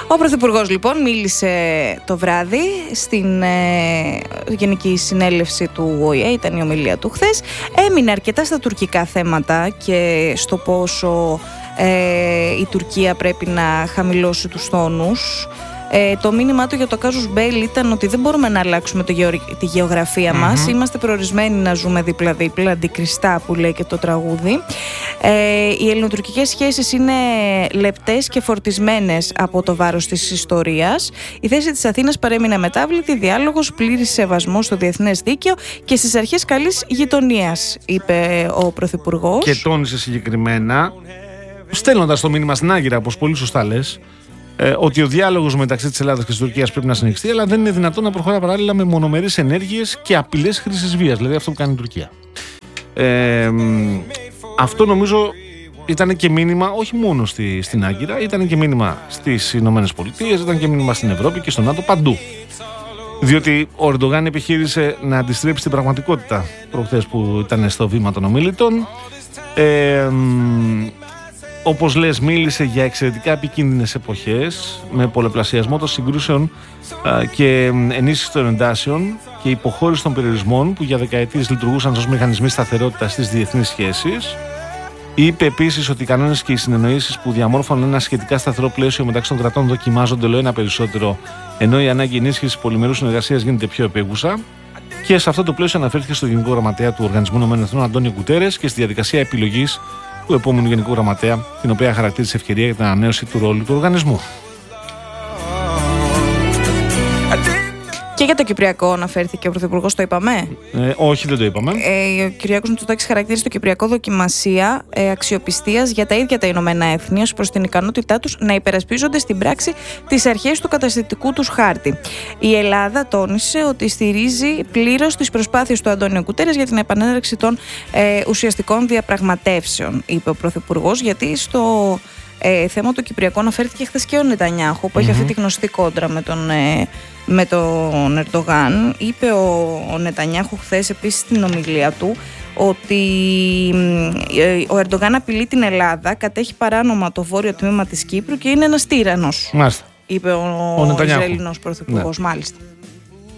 Ο Πρωθυπουργός λοιπόν μίλησε το βράδυ στην Γενική Συνέλευση του ΟΗΕ, ήταν η ομιλία του χθες. Έμεινε αρκετά στα τουρκικά θέματα και στο πόσο η Τουρκία πρέπει να χαμηλώσει τους τόνους. Το μήνυμά του για το casus belli ήταν ότι δεν μπορούμε να αλλάξουμε τη γεωγραφία μας. Είμαστε προορισμένοι να ζούμε δίπλα-δίπλα, αντικριστά που λέει και το τραγούδι. Οι ελληνοτουρκικές σχέσεις είναι λεπτές και φορτισμένες από το βάρος της ιστορίας. Η θέση της Αθήνας παρέμεινε αμετάβλητη, διάλογος, πλήρης σεβασμός στο διεθνές δίκαιο και στις αρχές καλής γειτονίας, είπε ο Πρωθυπουργός. Και τόνισε συγκεκριμένα, στέλνοντας το μήνυμα στην Άγκυρα, όπως πολύ σωστά λες, ότι ο διάλογος μεταξύ της Ελλάδας και της Τουρκίας πρέπει να συνεχιστεί, αλλά δεν είναι δυνατόν να προχωρά παράλληλα με μονομερείς ενέργειες και απειλές χρήσης βίας, δηλαδή αυτό που κάνει η Τουρκία. Αυτό νομίζω ήταν και μήνυμα όχι μόνο στην Άγκυρα, ήταν και μήνυμα στις Ηνωμένες Πολιτείες, ήταν και μήνυμα στην Ευρώπη και στο ΝΑΤΟ, παντού. Διότι ο Ερντογάν επιχείρησε να αντιστρέψει την πραγματικότητα προχθές που ήταν στο βήμα των ομίλητων. Όπως λες, μίλησε για εξαιρετικά επικίνδυνες εποχές με πολλαπλασιασμό των συγκρούσεων και ενίσχυση των εντάσεων και υποχώρηση των περιορισμών που για δεκαετίες λειτουργούσαν ως μηχανισμοί σταθερότητας στις διεθνείς σχέσεις. Είπε επίσης ότι οι κανόνες και οι συνεννοήσεις που διαμόρφωναν ένα σχετικά σταθερό πλαίσιο μεταξύ των κρατών δοκιμάζονται όλο ένα περισσότερο, ενώ η ανάγκη ενίσχυσης πολυμερούς συνεργασίας γίνεται πιο επίγουσα. Και σε αυτό το πλαίσιο αναφέρθηκε στο Γενικό Γραμματέα του Οργανισμού ΗΠΑ, Αντώνιο Γκουτέρες, και στη διαδικασία επιλογής του επόμενου Γενικού Γραμματέα, την οποία χαρακτήρισε ευκαιρία για την ανανέωση του ρόλου του οργανισμού. Και για το Κυπριακό αναφέρθηκε ο Πρωθυπουργός, το είπαμε? Όχι, δεν το είπαμε. Ο Κυριάκος Μητσοτάκης χαρακτήρισε το Κυπριακό δοκιμασία αξιοπιστίας για τα ίδια τα Ηνωμένα Έθνη ως προς την ικανότητά τους να υπερασπίζονται στην πράξη τις αρχές του καταστατικού τους χάρτη. Η Ελλάδα τόνισε ότι στηρίζει πλήρως τις προσπάθειες του Αντώνιο Γκουτέρες για την επανέναρξη των ουσιαστικών διαπραγματεύσεων, είπε ο Πρωθυπουργός, γιατί στο θέμα του Κυπριακού αναφέρθηκε χθες και ο Νετανιάχου, που έχει αυτή τη γνωστή κόντρα με τον Ερντογάν. Είπε ο Νετανιάχου χθες επίσης στην ομιλία του ότι ο Ερντογάν απειλεί την Ελλάδα, κατέχει παράνομα το βόρειο τμήμα της Κύπρου και είναι ένας τύραννος. Μάλιστα. Είπε ο Ισραηλινός Πρωθυπουργός. Ναι. Μάλιστα.